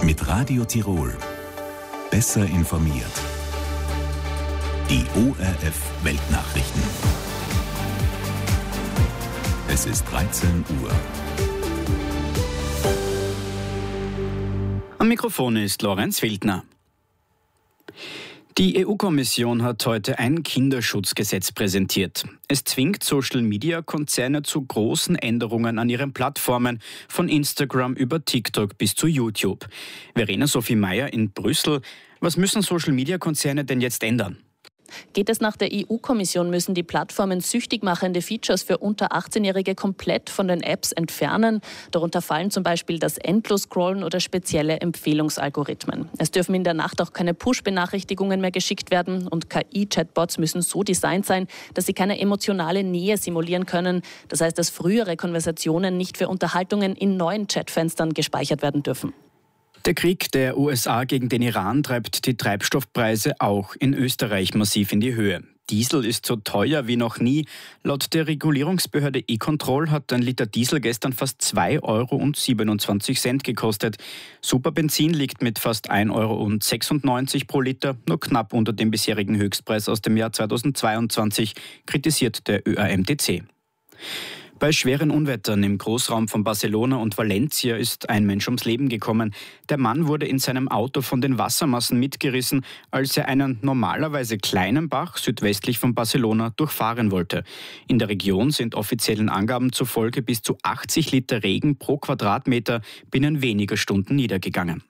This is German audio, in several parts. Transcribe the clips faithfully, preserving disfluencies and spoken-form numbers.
Mit Radio Tirol. Besser informiert. Die O R F Weltnachrichten. Es ist dreizehn Uhr. Am Mikrofon ist Lorenz Wildner. Die E U-Kommission hat heute ein Kinderschutzgesetz präsentiert. Es zwingt Social-Media-Konzerne zu großen Änderungen an ihren Plattformen, von Instagram über TikTok bis zu YouTube. Verena Sophie Meyer in Brüssel. Was müssen Social-Media-Konzerne denn jetzt ändern? Geht es nach der E U-Kommission, müssen die Plattformen süchtig machende Features für unter achtzehnjährige komplett von den Apps entfernen. Darunter fallen zum Beispiel das Endlos-Scrollen oder spezielle Empfehlungsalgorithmen. Es dürfen in der Nacht auch keine Push-Benachrichtigungen mehr geschickt werden und K I-Chatbots müssen so designt sein, dass sie keine emotionale Nähe simulieren können. Das heißt, dass frühere Konversationen nicht für Unterhaltungen in neuen Chatfenstern gespeichert werden dürfen. Der Krieg der U S A gegen den Iran treibt die Treibstoffpreise auch in Österreich massiv in die Höhe. Diesel ist so teuer wie noch nie. Laut der Regulierungsbehörde E-Control hat ein Liter Diesel gestern fast zwei Euro siebenundzwanzig gekostet. Superbenzin liegt mit fast ein Euro sechsundneunzig pro Liter, nur knapp unter dem bisherigen Höchstpreis aus dem Jahr zweitausendzweiundzwanzig, kritisiert der Ö A M T C. Bei schweren Unwettern im Großraum von Barcelona und Valencia ist ein Mensch ums Leben gekommen. Der Mann wurde in seinem Auto von den Wassermassen mitgerissen, als er einen normalerweise kleinen Bach südwestlich von Barcelona durchfahren wollte. In der Region sind offiziellen Angaben zufolge bis zu achtzig Liter Regen pro Quadratmeter binnen weniger Stunden niedergegangen.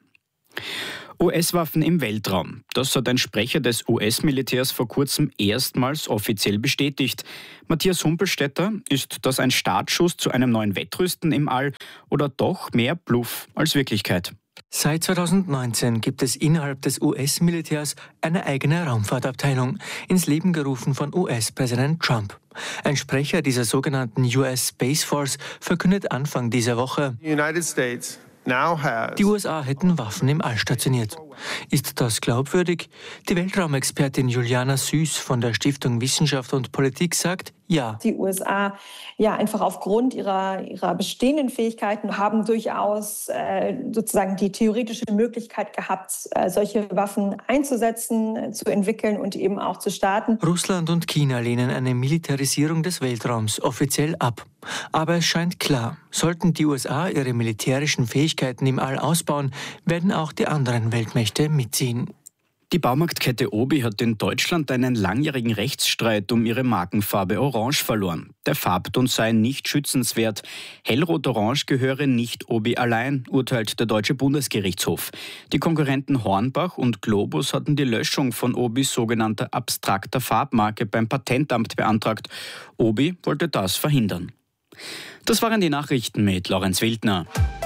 U S-Waffen im Weltraum. Das hat ein Sprecher des U S-Militärs vor kurzem erstmals offiziell bestätigt. Matthias Humpelstädter, ist das ein Startschuss zu einem neuen Wettrüsten im All oder doch mehr Bluff als Wirklichkeit? Seit zweitausendneunzehn gibt es innerhalb des U S-Militärs eine eigene Raumfahrtabteilung, ins Leben gerufen von U S-Präsident Trump. Ein Sprecher dieser sogenannten U S Space Force verkündet Anfang dieser Woche, United States die U S A hätten Waffen im All stationiert. Ist das glaubwürdig? Die Weltraumexpertin Juliana Süß von der Stiftung Wissenschaft und Politik sagt, ja. Die U S A, ja, einfach aufgrund ihrer, ihrer bestehenden Fähigkeiten haben durchaus äh, sozusagen die theoretische Möglichkeit gehabt, äh, solche Waffen einzusetzen, äh, zu entwickeln und eben auch zu starten. Russland und China lehnen eine Militarisierung des Weltraums offiziell ab. Aber es scheint klar, sollten die U S A ihre militärischen Fähigkeiten im All ausbauen, werden auch die anderen Weltmächte mitziehen. Die Baumarktkette Obi hat in Deutschland einen langjährigen Rechtsstreit um ihre Markenfarbe Orange verloren. Der Farbton sei nicht schützenswert. Hellrot-Orange gehöre nicht Obi allein, urteilt der Deutsche Bundesgerichtshof. Die Konkurrenten Hornbach und Globus hatten die Löschung von Obis sogenannter abstrakter Farbmarke beim Patentamt beantragt. Obi wollte das verhindern. Das waren die Nachrichten mit Lorenz Wildner.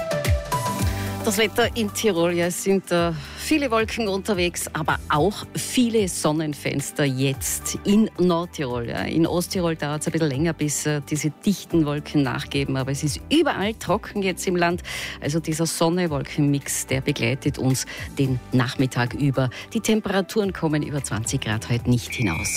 Das Wetter in Tirol, ja, es sind äh, viele Wolken unterwegs, aber auch viele Sonnenfenster jetzt in Nordtirol. Ja. In Osttirol dauert es ein bisschen länger, bis äh, diese dichten Wolken nachgeben, aber es ist überall trocken jetzt im Land. Also dieser Sonne-Wolken-Mix, der begleitet uns den Nachmittag über. Die Temperaturen kommen über zwanzig Grad heute nicht hinaus.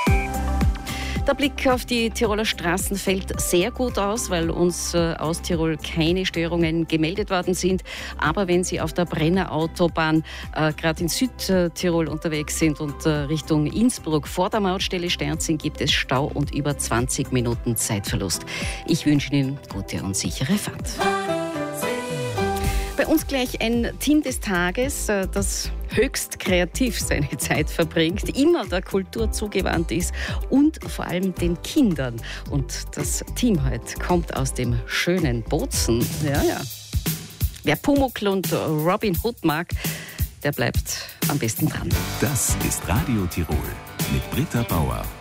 Der Blick auf die Tiroler Straßen fällt sehr gut aus, weil uns äh, aus Tirol keine Störungen gemeldet worden sind. Aber wenn Sie auf der Brenner Autobahn äh, gerade in Südtirol unterwegs sind und äh, Richtung Innsbruck vor der Mautstelle Sternzing, gibt es Stau und über zwanzig Minuten Zeitverlust. Ich wünsche Ihnen gute und sichere Fahrt. Bei uns gleich ein Team des Tages, das höchst kreativ seine Zeit verbringt, immer der Kultur zugewandt ist und vor allem den Kindern. Und das Team heute kommt aus dem schönen Bozen. Ja, ja. Wer Pumuckl und Robin Hood mag, der bleibt am besten dran. Das ist Radio Tirol mit Britta Bauer.